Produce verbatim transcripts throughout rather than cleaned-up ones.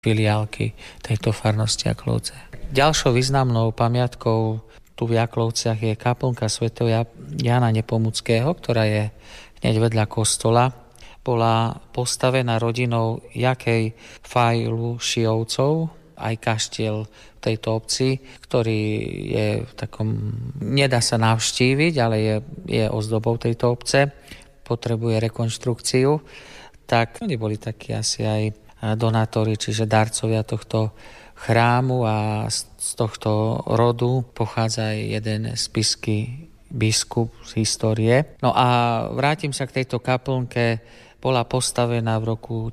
filiálky tejto farnosti Jaklovce. Ďalšou významnou pamiatkou tu v Jaklovciach je kaplnka svätého Jána Nepomuckého, ktorá je hneď vedľa kostola. Bola postavená rodinou Jakej Fajlušiovcov, aj kaštiel v tejto obci, ktorý je v takom, nedá sa navštíviť, ale je, je ozdobou tejto obce, potrebuje rekonštrukciu. Tak oni boli takí asi aj donátori, čiže darcovia tohto chrámu a z tohto rodu pochádza aj jeden spišský biskup z histórie. No a vrátim sa k tejto kaplnke. Bola postavená v roku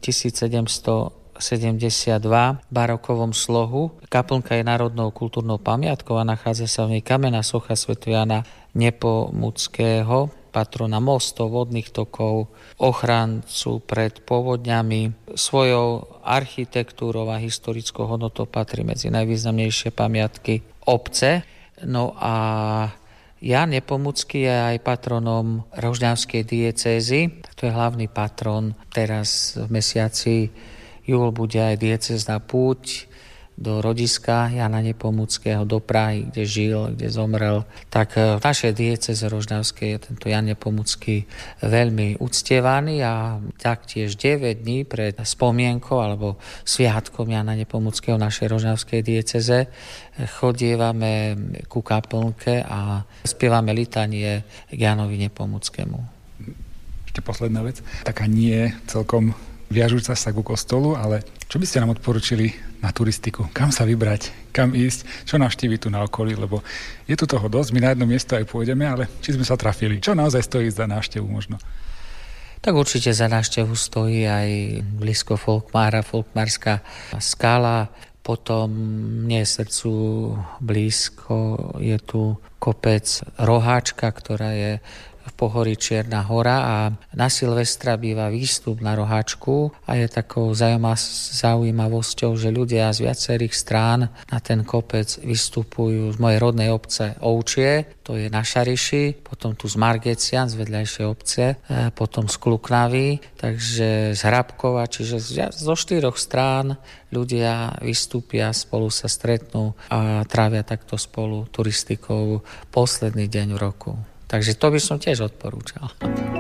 tisícsedemstosedemdesiatdva v barokovom slohu. Kaplnka je národnou kultúrnou pamiatkou a nachádza sa v nej kamenná socha svätého Jána Nepomuckého, patrona mostov, vodných tokov, ochrancu pred povodňami. Svojou architektúrou a historickou hodnotou patrí medzi najvýznamnejšie pamiatky obce. No a Ján Nepomucký je aj patronom rožňavskej diecézy. To je hlavný patron. Teraz v mesiaci júl bude aj diecézna púť do rodiska Jána Nepomuckého, do Prahy, kde žil, kde zomrel. Tak v našej diecéze rožňavskej je tento Ján Nepomucký veľmi uctievaný a taktiež deväť dní pred spomienkou alebo sviatkom Jána Nepomuckého v našej rožňavskej diecéze chodievame ku kaplnke a spievame litanie k Jánovi Nepomuckému. Ešte posledná vec, taká nie celkom viažúca sa ku kostolu, ale čo by ste nám odporučili na turistiku? Kam sa vybrať? Kam ísť? Čo navštíviť tu na okolí? Lebo je tu toho dosť, my na jedno miesto aj pôjdeme, ale či sme sa trafili? Čo naozaj stojí za návštevu možno? Tak určite za návštevu stojí aj blízko Folkmára, Folkmárska skala. Potom mne srdcu blízko je tu kopec Roháčka, ktorá je v pohorí Čierna hora a na Silvestra býva výstup na Roháčku a je takou zaujímavosťou, že ľudia z viacerých strán na ten kopec vystupujú z mojej rodnej obce Ovčie, to je na Šariši, potom tu z Margecian, z vedľajšej obce, potom z Kluknavy, takže z Hrabkova, čiže zo štyroch strán ľudia vystúpia, spolu sa stretnú a trávia takto spolu turistikou posledný deň v roku. Takže to by som tiež odporúčal.